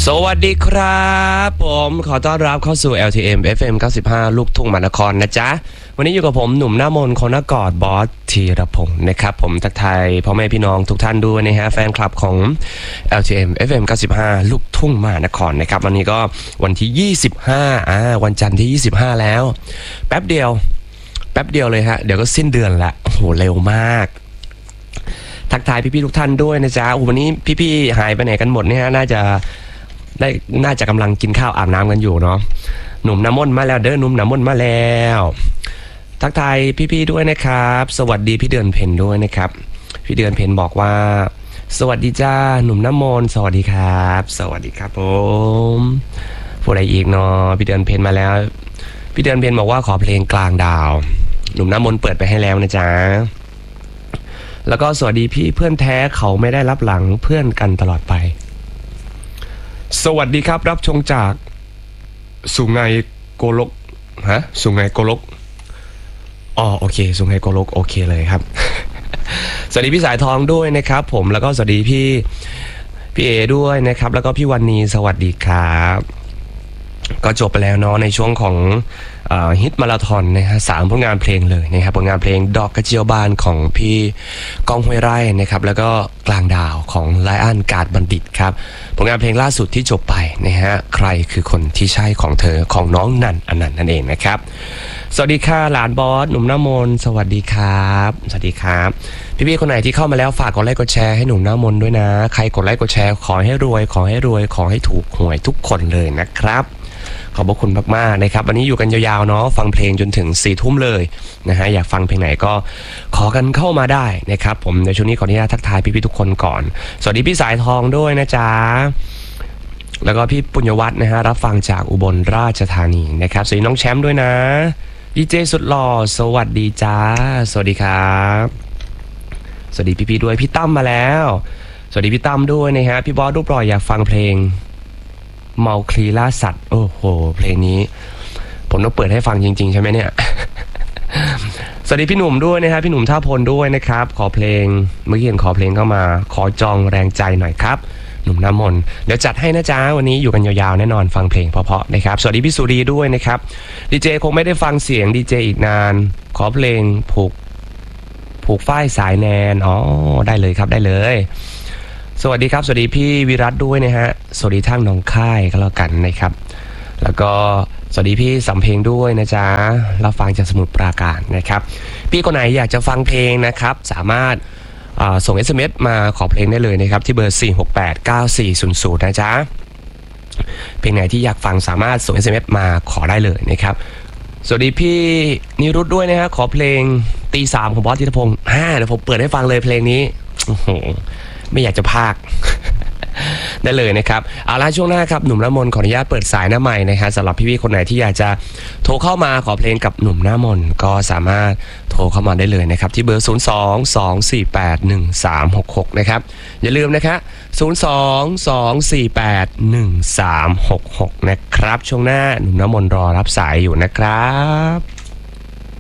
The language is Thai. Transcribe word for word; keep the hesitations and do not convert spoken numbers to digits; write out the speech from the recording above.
สวัสดีครับผมขอต้อนรับเข้าสู่ แอล ที เอ็ม เอฟ เอ็ม เก้าสิบห้า ลูกทุ่งมหานครนะจ๊ะวันนี้อยู่กับผมหนุ่มหน้ามนต์คนหน้ากอดบอสธีรพงศ์นะครับผมทักทายพ่อแม่พี่น้องทุกท่านด้วยนะฮะแฟนคลับของ แอล ที เอ็ม เอฟ เอ็ม เก้าสิบห้า ลูกทุ่งมหานครนะครับวันนี้ก็วันที่ยี่สิบห้าอ่าวันจันทร์ที่ยี่สิบห้าแล้วแป๊บเดียวแป๊บเดียวเลยฮะเดี๋ยวก็สิ้นเดือนละโอ้โหเร็วมากทักทายพี่ๆทุกท่านด้วยนะจ๊ะวันนี้พี่ๆหายไปไหนกันหมดเนี่ยน่าจะได้น่าจะกำลังกินข้าวอาบน้ำกันอยู่เนาะหนุ่มน้ำมนต์มาแล้วเด้อหนุ่มน้ำมนต์มาแล้วทักทายพี่ๆด้วยนะครับสวัสดีพี่เดือนเพ็ญด้วยนะครับพี่เดือนเพ็ญบอกว่าสวัสดีจ้าหนุ่มน้ำมนต์สวัสดีครับสวัสดีครับผมผู้ใดอีกเนาะพี่เดือนเพ็ญมาแล้วพี่เดือนเพ็ญบอกว่าขอเพลงกลางดาวหนุ่มน้ำมนต์เปิดไปให้แล้วนะจ๊ะแล้วก็สวัสดีพี่เพื่อนแท้เขาไม่ได้รับหลังเพื่อนกันตลอดไปสวัสดีครับรับชมจากสุไหงโกลกฮะสุไหงโกลกอ๋อโอเคสุไหงโกลกโอเคเลยครับ สวัสดีพี่สายทองด้วยนะครับผมแล้วก็สวัสดีพี่พี่เอด้วยนะครับแล้วก็พี่วันนีสวัสดีครับก็จบไปแล้วเนาะในช่วงของฮิตมาราธอนนะฮะสามผลงานเพลงเลยนะครับผลงานเพลงดอกกระเจียวบานของพี่ก้องห้วยไร่นะครับแล้วก็กลางดาวของไลอ้อนกาดบัณฑิตครับผลงานเพลงล่าสุดที่จบไปนะฮะใครคือคนที่ใช่ของเธอของน้องนันอนันต์นั่นเองนะครับสวัสดีค่ะหลานบอสหนุ่มน้ำมนต์สวัสดีครับสวัสดีครับพี่ๆคนไหนที่เข้ามาแล้วฝากกดไลค์กดแชร์ให้หนุ่มน้ำมนต์ด้วยนะใครกดไลค์กดแชร์ขอให้รวยขอให้รวยขอให้ถูกหวยทุกคนเลยนะครับขอบคุณมากๆนะครับวันนี้อยู่กันยาวๆเนาะฟังเพลงจนถึงสี่ทุ่มเลยนะฮะอยากฟังเพลงไหนก็ขอกันเข้ามาได้นะครับผมในช่วงนี้ขออนุญาตทักทายพี่ๆทุกคนก่อนสวัสดีพี่สายทองด้วยนะจ๊ะแล้วก็พี่ปุญญวัฒน์นะฮะรับฟังจากอุบลราชธานีนะครับสวัสดีน้องแชมป์ด้วยนะดีเจสุดหล่อสวัสดีจ้าสวัสดีครับสวัสดีพี่ๆด้วยพี่ตั้มมาแล้วสวัสดีพี่ตั้มด้วยนะฮะพี่บอสรูปหล่ออยากฟังเพลงเมาคลีล่าสัตว์โอ้โหเพลงนี้ผมต้องเปิดให้ฟังจริงๆใช่ไหมเนี่ย สวัสดีพี่หนุ่มด้วยนะครับพี่หนุ่มท่าพลด้วยนะครับขอเพลงเมื่อกี้เห็นขอเพลงเข้ามาขอจองแรงใจหน่อยครับหนุ่มน้ำมนต์เดี๋ยวจัดให้นะจ๊ะวันนี้อยู่กันยาวๆแน่นอนฟังเพลงเพราะๆนะครับสวัสดีพี่สุรีด้วยนะครับดีเจคงไม่ได้ฟังเสียงดีเจอีกนานขอเพลงผูกผูกฝ้ายสายแนนอ๋อได้เลยครับได้เลยสวัสดีครับสวัสดีพี่วิรัตด้วยนะฮะสวัสดีทางหนองค่ายก็แล้วกันนะครับแล้วก็สวัสดีพี่สำเพลงด้วยนะจ๊ะรับฟังจากสมุทรปราการนะครับพี่คนไหนอยากจะฟังเพลงนะครับสามารถส่ง เอส เอ็ม เอส มาขอเพลงได้เลยนะครับที่เบอร์สี่หกแปดเก้าสี่ศูนย์ศูนย์นะจ๊ะเพลงไหนที่อยากฟังสามารถส่ง เอส เอ็ม เอส มาขอได้เลยนะครับสวัสดีพี่นิรุตด้วยนะฮะขอเพลงตีสามของบอสธีรพงศ์ห้าเดี๋ยวผมเปิดให้ฟังเลยเพลงนี้โอ้โหไม่อยากจะพากได้เลยนะครับเอาล่ะช่วงหน้าครับหนุ่มน้ำมนต์ขออนุญาตเปิดสายหน้าใหม่นะฮะสำหรับพี่ๆคนไหนที่อยากจะโทรเข้ามาขอเพลงกับหนุ่มน้ำมนต์ก็สามารถโทรเข้ามาได้เลยนะครับที่เบอร์ศูนย์ สอง สอง สี่ แปด หนึ่ง สาม หก หกนะครับอย่าลืมนะครับศูนย์ สอง สอง สี่ แปด หนึ่ง สาม หก หกนะครับช่วงหน้าหนุ่มน้ำมนต์รอรับสายอยู่นะครับ